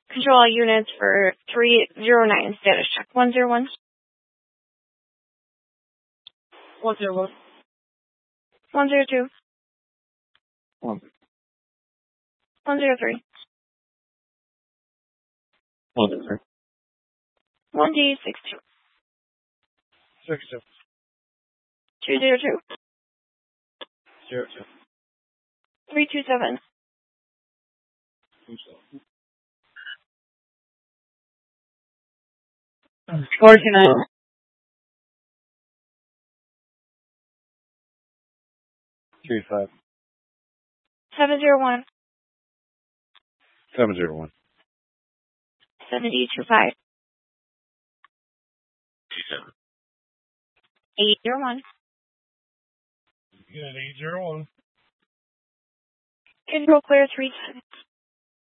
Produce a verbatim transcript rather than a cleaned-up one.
Control all units for three zero nine. Status check. one zero one. one zero one. one zero two. one. one zero three. one zero three. one D six two. six two. two zero two. zero two. three two seven. forty-nine. three five. seven zero one. seven zero one. seventy two five. eight zero one. Good, eight zero one. Control clear three times.